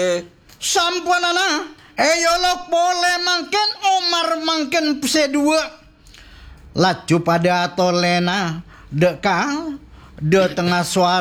Sampunana eyolok boleh mangken Omar mangken pse 2 laju pada tolena dekal de tengah suara